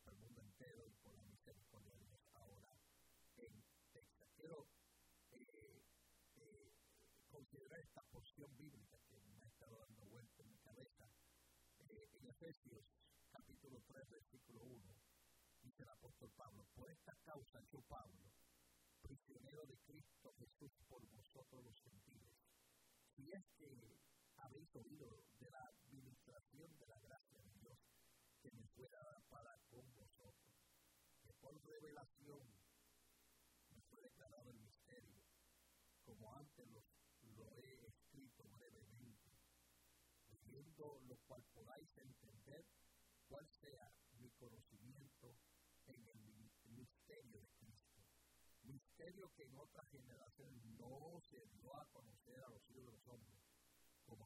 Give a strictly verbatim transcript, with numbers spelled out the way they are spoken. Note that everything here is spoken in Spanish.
para el mundo entero y por la misericordia de Dios ahora en Texas. Quiero eh, eh, considerar esta porción bíblica que me ha estado dando vuelta en mi cabeza. Eh, en Efesios capítulo tres, versículo uno, dice el apóstol Pablo: por esta causa yo, Pablo, prisionero de Cristo Jesús por vosotros los gentiles, si es que habéis oído de la administración de la gracia de Dios que me fue dada para con vosotros, que por revelación me fue declarado el misterio, como antes los, lo he escrito brevemente, leyendo lo cual podáis entender cuál sea mi conocimiento en el misterio de Cristo, misterio que en otras generaciones no se dio a conocer a los hijos de los hombres,